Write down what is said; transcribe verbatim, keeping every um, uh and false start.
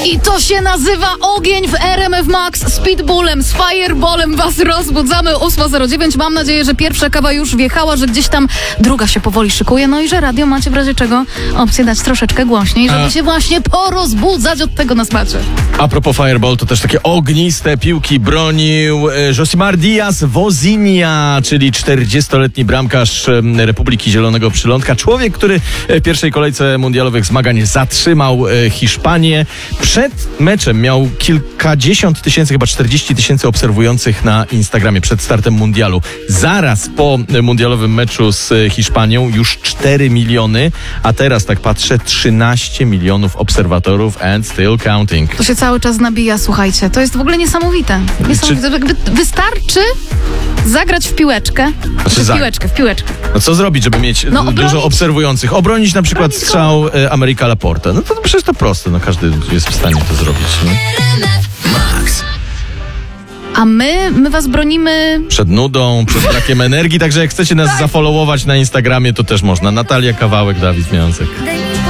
I to się nazywa ogień w R M F Max. Z Pitbullem, z Fireballem was rozbudzamy. ósma zero dziewięć. Mam nadzieję, że pierwsza kawa już wjechała, że gdzieś tam druga się powoli szykuje. No i że radio macie w razie czego opcję dać troszeczkę głośniej, żeby A... się właśnie porozbudzać. Od tego nas macie. A propos Fireball, to też takie ogniste piłki bronił Josimar Díaz Wozinha, czyli czterdziestoletni bramkarz Republiki Zielonego Przylądka. Człowiek, który w pierwszej kolejce mundialowych zmagań zatrzymał Hiszpanię. Przed meczem miał kilkadziesiąt tysięcy, chyba czterdzieści tysięcy obserwujących na Instagramie przed startem mundialu. Zaraz po mundialowym meczu z Hiszpanią już cztery miliony, a teraz tak patrzę, trzynaście milionów obserwatorów and still counting. To się cały czas nabija, słuchajcie. To jest w ogóle niesamowite. Niesamowite. Wy, wystarczy zagrać w piłeczkę. Znaczy w za... piłeczkę, w piłeczkę. No co zrobić, żeby mieć No, dużo obronić. obserwujących? Obronić na przykład Obronić strzał e, Ameryka Laporte. No to przecież to proste, no każdy jest w stanie to zrobić. Nie? A my, my was bronimy... Przed nudą, przed brakiem energii, także jak chcecie nas zafollowować na Instagramie, to też można. Natalia Kawałek, Dawid Miąsek.